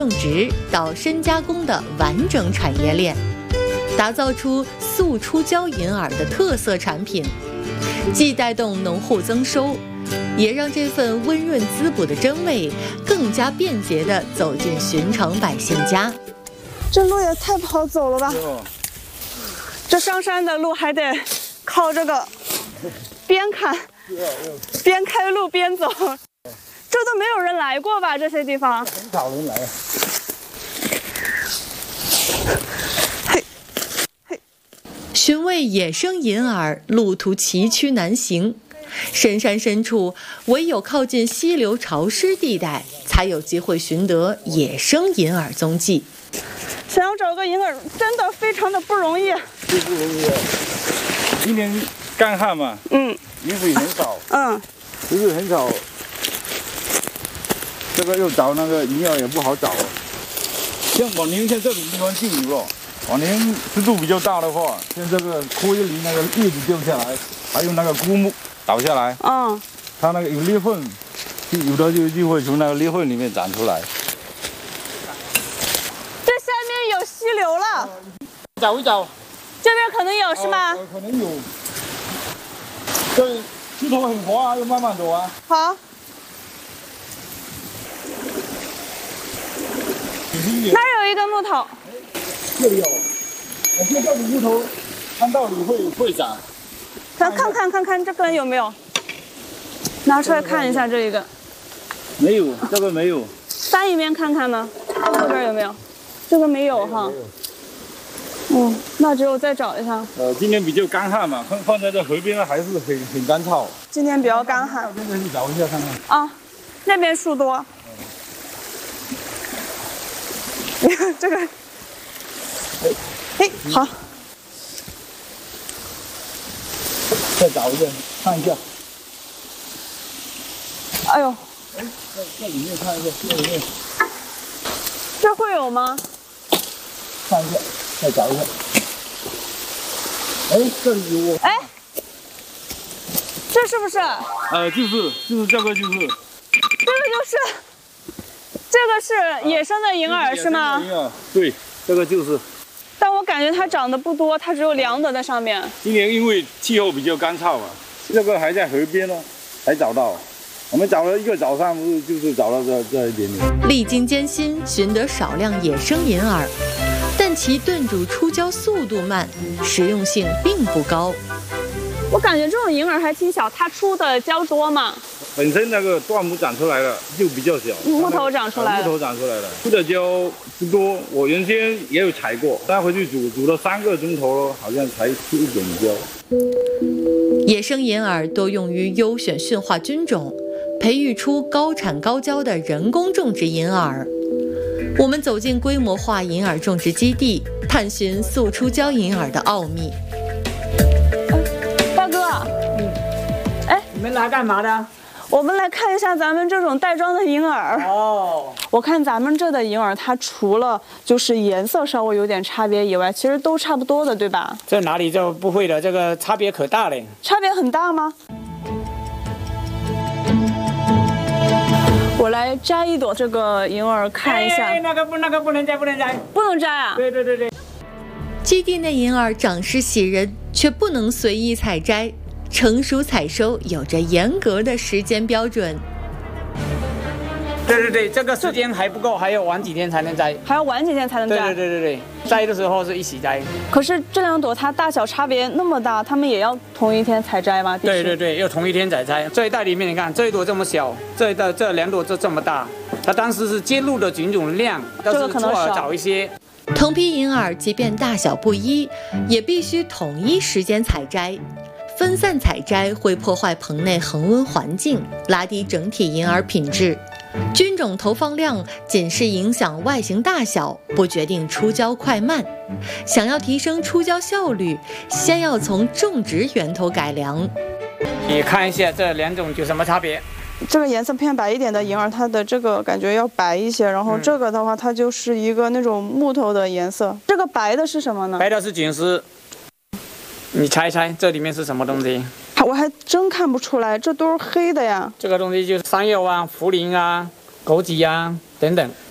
种植到深加工的完整产业链，打造出速出胶银耳的特色产品，既带动农户增收，也让这份温润滋补的真味更加便捷地走进寻常百姓家。 这路也太不好走了吧！这上山的路还得靠这个边看边开路边走，这都没有人来过吧？这些地方很少人来。 寻味野生银耳，路途崎岖难行。深山深处，唯有靠近溪流潮湿地带，才有机会寻得野生银耳踪迹。 想要找个银耳，真的非常的不容易。 最不容易。今年干旱嘛，雨水很少，雨水很少，这个又找那个银耳也不好找。像往年像这种地方进油了，往年湿度比较大的话，像这个枯叶林那个叶子掉下来，还有那个枯木倒下来，它那个有裂缝，有的就会从那个裂缝里面长出来。 这下面有溪流了， 找一找， 这边可能有是吗？ 可能有。这石头很滑，要慢慢走啊。 好。那儿有一个木头。 这里有，我看这里木头，按道理会长。 咱看看这个有没有，拿出来看一下这一个。 没有，这个没有。 翻一面看看呢，这边有没有？这个没有哈。那只有再找一下。 今年比较干旱嘛，放在这河边还是很干燥。 今年比较干旱。 那边去找一下看看。 啊，那边树多。你看这个。好。 再找一下，看一下。 哎呦。 在里面看一下，这里面。 这会有吗？ 看一下，再找一下。这里有。 这是不是？ 就是这个就是。 这个是野生的银耳是吗？ 对，这个就是。 但我感觉它长得不多，它只有2朵在上面。 今年因为气候比较干燥嘛，这个还在河边呢，才找到。我们找了一个早上，就是找到这一点点。 历经艰辛，寻得少量野生银耳，但其炖煮出胶速度慢，实用性并不高。 我感觉这种银耳还挺小，它出的胶多嘛？ 本身那个段木长出来了就比较小， 木头长出来了， 出的胶不多。我原先也有采过，带回去煮了3个钟头了，好像才出一点胶。 野生银耳多用于优选驯化菌种，培育出高产高胶的人工种植银耳。我们走进规模化银耳种植基地，探寻速出胶银耳的奥秘。 大哥， 你们来干嘛的？ 我们来看一下咱们这种袋装的银耳。我看咱们这的银耳，它除了就是颜色稍微有点差别以外，其实都差不多的，对吧？ 这哪里就不会的，这个差别可大了。 差别很大吗？我来摘一朵这个银耳看一下。 那个不能摘，不能摘。 不能摘啊？ 对。 基地内银耳长势喜人，却不能随意采摘。成熟采收有着严格的时间标准。 对，这个时间还不够，还要晚几天才能摘。 还要晚几天才能摘？ 对，摘的时候是一起摘。 可是这2朵它大小差别那么大，它们也要同一天采摘吗？ 对，要同一天采摘。这一袋里面你看，这一朵这么小，这2朵这么大，它当时是揭露的菌种量，但是初耳早一些。 同批银耳即便大小不一，也必须统一时间采摘。分散采摘会破坏棚内恒温环境，拉低整体银耳品质。菌种投放量仅是影响外形大小，不决定出胶快慢。想要提升出胶效率，先要从种植源头改良。 你看一下这2种有什么差别？ 这个颜色偏白一点的银耳，它的这个感觉要白一些，然后这个的话，它就是一个那种木头的颜色。这个白的是什么呢？ 白的是菌丝。你猜一猜这里面是什么东西？ 我还真看不出来，这都是黑的呀。 这个东西就是山药啊、茯苓啊、枸杞啊等等。